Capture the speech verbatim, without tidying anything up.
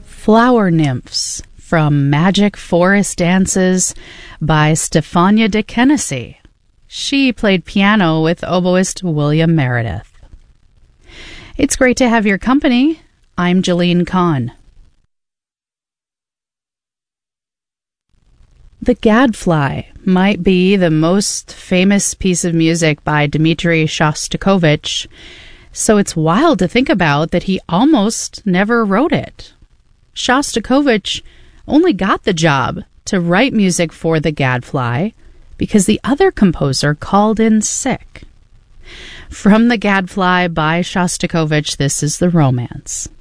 Flower Nymphs from Magic Forest Dances by Stefania de Kenesey. She played piano with oboist William Meredith. It's great to have your company. I'm Jalene Kahn. The Gadfly might be the most famous piece of music by Dmitri Shostakovich, so it's wild to think about that he almost never wrote it. Shostakovich only got the job to write music for The Gadfly because the other composer called in sick. From The Gadfly by Shostakovich, this is The Romance.